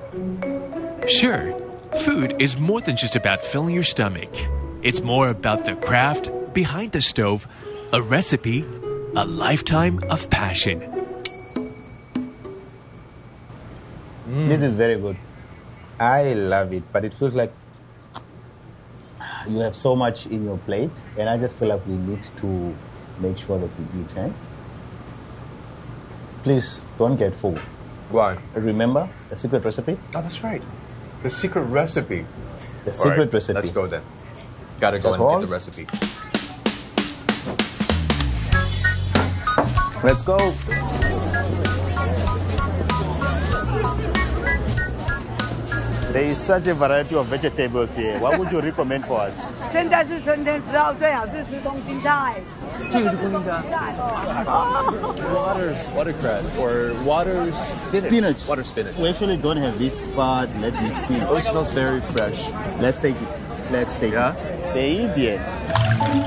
Sure, food is more than just about filling your stomach. It's more about the craft behind the stove, a recipe, a lifetime of passion. This is very good. I love it, but it feels like you have so much in your plate, and I just feel like we need to make sure that we eat. Please don't get full. Why? Remember the secret recipe? Oh, that's right. The secret recipe. The secret All right, recipe. Let's go then. Gotta go That's and all? get the recipe. Let's go. There is such a variety of vegetables here. What would you recommend for us? 现在是春天时候，最好是吃空心菜。 这个是空心菜。Watercress or water spinach. Water spinach. We actually don't have this spot. Let me see. Oh, it smells very fresh. Let's take it. Let's take Yeah? it. The Indian.